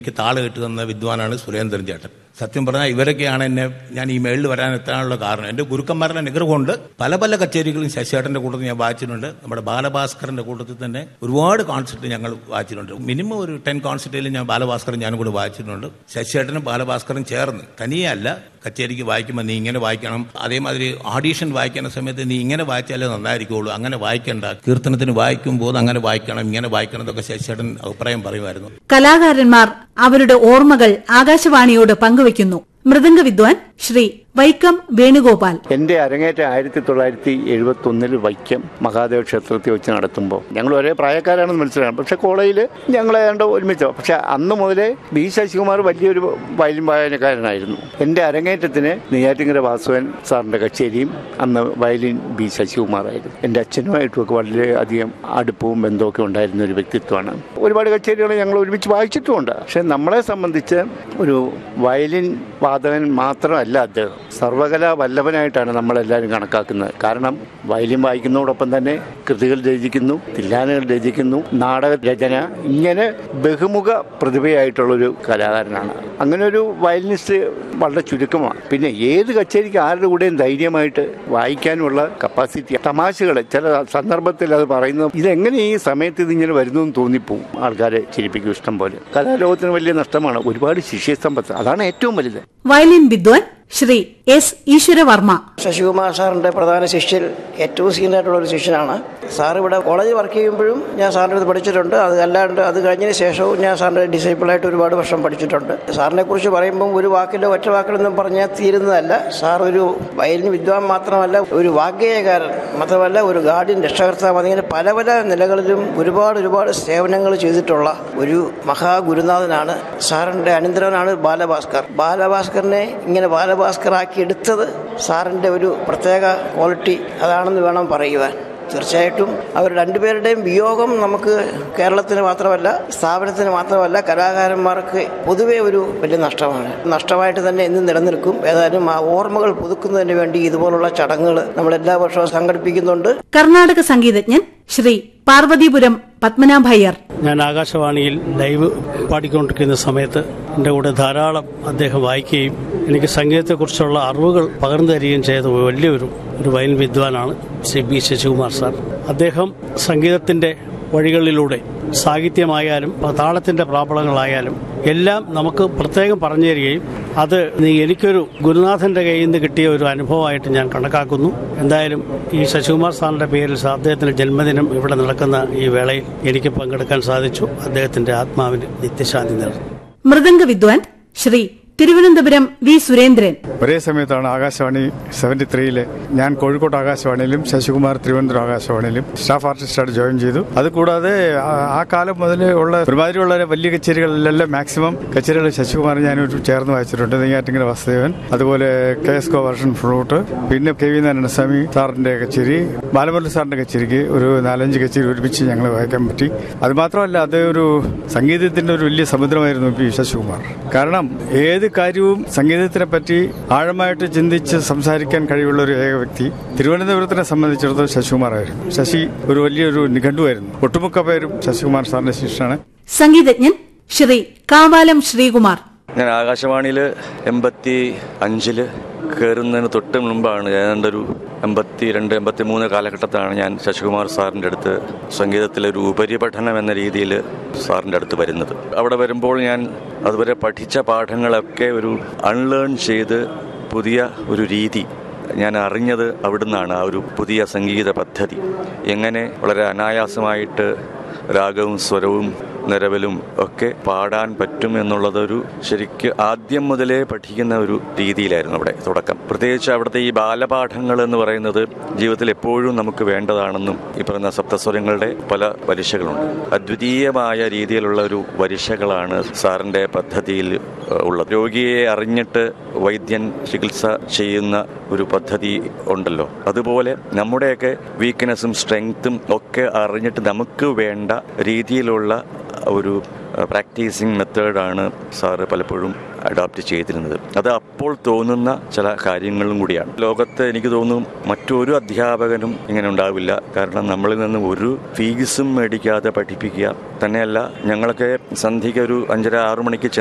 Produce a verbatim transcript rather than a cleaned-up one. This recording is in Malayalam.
എനിക്ക് താള് കിട്ടുന്ന വിദ്വാനാണ് സുരേന്ദ്രൻ ചേട്ടൻ. സത്യം പറഞ്ഞാൽ ഇവരൊക്കെയാണ് എന്നെ ഞാൻ ഈ മേളിൽ വരാൻ എത്താനുള്ള കാരണം. എൻ്റെ ഗുരുക്കന്മാരുടെ അനുഗ്രഹം കൊണ്ട് പല പല കച്ചേരികളും ശശിയേട്ടൻ്റെ കൂട്ടത്തിൽ ഞാൻ വായിച്ചിട്ടുണ്ട്. നമ്മുടെ ബാലഭാസ്കറിൻ്റെ കൂട്ടത്തിൽ തന്നെ ഒരുപാട് കോൺസെർട്ട് ഞങ്ങൾ വായിച്ചിട്ടുണ്ട്. മിനിമം ഒരു ടെൻ കോൺസെർട്ടിൽ ഞാൻ ബാലഭാസ്കറും ഞാനും കൂടെ വായിച്ചിട്ടുണ്ട്. ശശിയേട്ടനും ബാലഭാസ്കറും ചേർന്ന് തനിയല്ല കച്ചേരിക്ക് വായിക്കുമ്പോൾ നീ ഇങ്ങനെ വായിക്കണം, അതേമാതിരി ഓഡീഷൻ വായിക്കുന്ന സമയത്ത് നീ ഇങ്ങനെ വായിച്ചാലേ നന്നായിരിക്കുള്ളൂ, അങ്ങനെ വായിക്കണ്ട, കീർത്തനത്തിന് വായിക്കുമ്പോൾ അങ്ങനെ വായിക്കണം, ഇങ്ങനെ വായിക്കണം എന്നൊക്കെ ശശിയേട്ടൻ അഭിപ്രായം പറയുമായിരുന്നു. കലാകാരന്മാർ അവരുടെ ഓർമ്മകൾ ആകാശവാണിയോട് പങ്കുവയ്ക്കുന്നു. മൃദംഗ വിദ്വാൻ ശ്രീ വൈക്കം വേണുഗോപാൽ. എൻ്റെ അരങ്ങേറ്റം ആയിരത്തി തൊള്ളായിരത്തി എഴുപത്തി ഒന്നിൽ വൈക്കം മഹാദേവ ക്ഷേത്രത്തിൽ വെച്ച് നടത്തുമ്പോൾ ഞങ്ങൾ ഒരേ പ്രായക്കാരാണെന്ന് മനസ്സിലാക്കണം. പക്ഷെ കോളേജിൽ ഞങ്ങൾ ഏതാണ്ട് ഒരുമിച്ചോ. പക്ഷെ അന്ന് മുതലേ ബി ശശികുമാർ വലിയൊരു വയലിൻ വായനക്കാരനായിരുന്നു. എൻ്റെ അരങ്ങേറ്റത്തിന് നെയ്യാറ്റിങ്കര വാസുവൻ സാറിൻ്റെ കച്ചേരിയും അന്ന് വയലിൻ ബി ശശികുമാറായിരുന്നു. എൻ്റെ അച്ഛനുമായിട്ടുമൊക്കെ വളരെയധികം അടുപ്പവും ബന്ധമൊക്കെ ഉണ്ടായിരുന്ന ഒരു വ്യക്തിത്വമാണ്. ഒരുപാട് കച്ചേരികൾ ഞങ്ങൾ ഒരുമിച്ച് വായിച്ചിട്ടുമുണ്ട്. പക്ഷെ നമ്മളെ സംബന്ധിച്ച് ഒരു വയലിൻ വാദകൻ മാത്രമല്ല അദ്ദേഹം, സർവകലാ വല്ലഭനായിട്ടാണ് നമ്മളെല്ലാവരും കണക്കാക്കുന്നത്. കാരണം വയലിൻ വായിക്കുന്നതോടൊപ്പം തന്നെ കൃതികൾ രചിക്കുന്നു, തില്ലാനുകൾ രചിക്കുന്നു, നാടക രചന, ഇങ്ങനെ ബഹുമുഖ പ്രതിഭയായിട്ടുള്ളൊരു കലാകാരനാണ്. അങ്ങനെ ഒരു വയലിനിസ്റ്റ് വളരെ ചുരുക്കമാണ്. പിന്നെ ഏത് കച്ചേരിക്ക് ആരുടെ കൂടെയും ധൈര്യമായിട്ട് വായിക്കാനുള്ള കപ്പാസിറ്റി. തമാശകൾ ചില സന്ദർഭത്തിൽ അത് പറയുന്നത് ഇതെങ്ങനെ ഈ സമയത്ത് ഇതിങ്ങനെ വരുന്നു എന്ന് തോന്നിപ്പോവും. ആൾക്കാരെ ചിരിപ്പിക്കും ഇഷ്ടം പോലെ. കലാലോകത്തിന് വലിയ നഷ്ടമാണ്. ഒരുപാട് ശിഷ്യസമ്പത്ത്, അതാണ് ഏറ്റവും വലുത്. വയലിൻ വിദ്വാൻ ശ്രീ എസ് ഈശ്വരവർമ്മ. ശശികുമാർ സാറിന്റെ പ്രധാന ശിഷ്യൻ, ഏറ്റവും സീനിയറായിട്ടുള്ള ഒരു ശിഷ്യനാണ് സാർ. ഇവിടെ കോളേജിൽ വർക്ക് ചെയ്യുമ്പോഴും ഞാൻ സാറിൻ്റെ അടുത്ത് പഠിച്ചിട്ടുണ്ട്. അത് അല്ലാണ്ട് അത് കഴിഞ്ഞതിന് ശേഷവും ഞാൻ സാറിൻ്റെ ഡിസൈപ്പിളായിട്ട് ഒരുപാട് വർഷം പഠിച്ചിട്ടുണ്ട്. സാറിനെ കുറിച്ച് പറയുമ്പം ഒരു വാക്കിലോ ഒറ്റ വാക്കിലൊന്നും പറഞ്ഞാൽ തീരുന്നതല്ല. സാർ ഒരു വയലിൻ വിദ്വാൻ മാത്രമല്ല, ഒരു വാഗ്ഗേയകാരൻ മാത്രമല്ല, ഒരു ഗാർഡിയൻ, രക്ഷകർത്താവ്, അതിങ്ങനെ പല പല നിലകളിലും ഒരുപാട് ഒരുപാട് സേവനങ്ങൾ ചെയ്തിട്ടുള്ള ഒരു മഹാഗുരുനാഥനാണ്. സാറിൻ്റെ അനന്തരവനാണ് ബാലഭാസ്കർ. ബാലഭാസ്കറിനെ ഇങ്ങനെ ബാലഭാസ്കറാക്കി എടുത്തത് സാറിൻ്റെ ഒരു പ്രത്യേക ക്വാളിറ്റി അതാണെന്ന് വേണം പറയുവാൻ. തീർച്ചയായിട്ടും അവർ രണ്ടുപേരുടെയും വിയോഗം നമുക്ക് കേരളത്തിന് മാത്രമല്ല, സ്ഥാപനത്തിന് മാത്രമല്ല, കലാകാരന്മാർക്ക് പൊതുവെ ഒരു വലിയ നഷ്ടമാണ്. നഷ്ടമായിട്ട് തന്നെ എന്നും നിലനിൽക്കും. ഏതായാലും ആ ഓർമ്മകൾ പുതുക്കുന്നതിന് വേണ്ടി ഇതുപോലുള്ള ചടങ്ങുകൾ നമ്മൾ എല്ലാ വർഷവും സംഘടിപ്പിക്കുന്നുണ്ട്. കർണാടക സംഗീതജ്ഞൻ ശ്രീ പാർവതീപുരം പത്മനാഭയ്യർ. ഞാൻ ആകാശവാണിയിൽ ലൈവ് പാടിക്കൊണ്ടിരിക്കുന്ന സമയത്ത് എൻ്റെ കൂടെ ധാരാളം അദ്ദേഹം വായിക്കുകയും എനിക്ക് സംഗീതത്തെക്കുറിച്ചുള്ള അറിവുകൾ പകർന്നു തരികയും ചെയ്ത വലിയൊരു ഒരു violin വിദ്വാനാണ് Shri B Sasikumar sir. അദ്ദേഹം സംഗീതത്തിൻ്റെ വഴികളിലൂടെ സാഹിത്യമായാലും താളത്തിൻ്റെ പ്രാബളങ്ങളായാലും എല്ലാം നമുക്ക് പ്രത്യേകം പറഞ്ഞു തരികയും അത് എനിക്കൊരു ഗുരുനാഥൻ്റെ കയ്യിൽ നിന്ന് കിട്ടിയ ഒരു അനുഭവമായിട്ട് ഞാൻ കണക്കാക്കുന്നു. എന്തായാലും ഈ ശശികുമാർ സാറിൻ്റെ പേരിൽ അദ്ദേഹത്തിൻ്റെ ജന്മദിനം ഇവിടെ നടക്കുന്ന ഈ വേളയിൽ എനിക്ക് പങ്കെടുക്കാൻ സാധിച്ചു. അദ്ദേഹത്തിൻ്റെ ആത്മാവിന് നിത്യശാന്തി നേർന്നു. മൃദംഗ വിദ്വാൻ ശ്രീ തിരുവനന്തപുരം വി സുരേന്ദ്രൻ. ഒരേ സമയത്താണ് ആകാശവാണി സെവന്റി ത്രീയില് ഞാൻ കോഴിക്കോട് ആകാശവാണിയിലും ശശികുമാർ തിരുവനന്തപുരം ആകാശവാണിയിലും സ്റ്റാഫ് ആർട്ടിസ്റ്റായിട്ട് ജോയിൻ ചെയ്തു. അതുകൂടാതെ ആ കാലം മുതൽ ഉള്ള ഒരുമാതിരിയുള്ള വലിയ കച്ചേരികളിലെല്ലാം മാക്സിമം കച്ചേരികൾ ശശികുമാർ ഞാനൊരു ചേർന്ന് വായിച്ചിട്ടുണ്ട്. നെയ്യാറ്റിങ്കര വാസുദേവൻ, അതുപോലെ കെ എസ് കോ വർഷൻ ഫ്ലൂട്ട്, പിന്നെ കെ വി നാരായണസ്വാമി സാറിന്റെ കച്ചേരി, ബാലമുരളി സാറിന്റെ കച്ചേരിക്ക് ഒരു നാലഞ്ച് കച്ചേരി ഒരുമിച്ച് ഞങ്ങൾ വായിക്കാൻ പറ്റി. അത് മാത്രമല്ല, അത് ഒരു സംഗീതത്തിന്റെ ഒരു വലിയ സമുദ്രമായിരുന്നു പി ശശികുമാർ. കാരണം ഏത് കാര്യവും സംഗീതത്തിനെ പറ്റി ആഴമായിട്ട് ചിന്തിച്ച് സംസാരിക്കാൻ കഴിവുള്ള ഒരു ഏക വ്യക്തി തിരുവനന്തപുരത്തിനെ സംബന്ധിച്ചിടത്തോളം ശശികുമാറായിരുന്നു. ശശി ഒരു വലിയൊരു നിഘണ്ടുവായിരുന്നു. ഒട്ടുമുക്ക പേരും ശശികുമാർ സാറിന്റെ ശിഷ്യനാണ്. സംഗീതജ്ഞൻ ശ്രീ കാവാലം ശ്രീകുമാർ. ഞാൻ ആകാശവാണിയിൽ എൺപത്തി അഞ്ചില് കയറുന്നതിന് തൊട്ട് മുമ്പാണ്, ഏതാണ്ട് ഒരു എൺപത്തി രണ്ട് എൺപത്തി മൂന്ന് കാലഘട്ടത്താണ് ഞാൻ ശശികുമാർ സാറിൻ്റെ അടുത്ത് സംഗീതത്തിലെ ഒരു ഉപരിപഠനം എന്ന രീതിയിൽ സാറിൻ്റെ അടുത്ത് വരുന്നത്. അവിടെ വരുമ്പോൾ ഞാൻ അതുവരെ പഠിച്ച പാഠങ്ങളൊക്കെ ഒരു അൺലേൺ ചെയ്ത് പുതിയ ഒരു രീതി ഞാൻ അറിഞ്ഞത് അവിടുന്നാണ്. ആ ഒരു പുതിയ സംഗീത പദ്ധതി എങ്ങനെ വളരെ അനായാസമായിട്ട് രാഗവും സ്വരവും നിരവലും ഒക്കെ പാടാൻ പറ്റും എന്നുള്ളതൊരു ശരിക്ക് ആദ്യം മുതലേ പഠിക്കുന്ന ഒരു രീതിയിലായിരുന്നു അവിടെ തുടക്കം. പ്രത്യേകിച്ച് അവിടുത്തെ ഈ ബാലപാഠങ്ങൾ എന്ന് പറയുന്നത് ജീവിതത്തിൽ എപ്പോഴും നമുക്ക് വേണ്ടതാണെന്നും ഈ പറയുന്ന സപ്തസ്വരങ്ങളുടെ പല വരിശകളുണ്ട്. അദ്വിതീയമായ രീതിയിലുള്ള ഒരു വരിശകളാണ് സാറിൻ്റെ പദ്ധതിയിൽ ഉള്ളത്. രോഗിയെ അറിഞ്ഞിട്ട് വൈദ്യൻ ചികിത്സ ചെയ്യുന്ന ഒരു പദ്ധതി ഉണ്ടല്ലോ, അതുപോലെ നമ്മുടെയൊക്കെ വീക്ക്നെസ്സും സ്ട്രെങ്ത്തും ഒക്കെ അറിഞ്ഞിട്ട് നമുക്ക് വേണ്ട രീതിയിലുള്ള ഒരു പ്രാക്ടീസിങ് മെത്തേഡാണ് സാറ് പലപ്പോഴും അഡോപ്റ്റ് ചെയ്തിരുന്നത്. അത് അപ്പോൾ തോന്നുന്ന ചില കാര്യങ്ങളും കൂടിയാണ്. ലോകത്ത് എനിക്ക് തോന്നുന്നു മറ്റൊരു അധ്യാപകനും ഇങ്ങനെ ഉണ്ടാവില്ല. കാരണം നമ്മളിൽ നിന്ന് ഒരു ഫീസും മേടിക്കാതെ പഠിപ്പിക്കുക തന്നെയല്ല, ഞങ്ങളൊക്കെ സന്ധ്യയ്ക്ക് ഒരു അഞ്ചര ആറു മണിക്ക്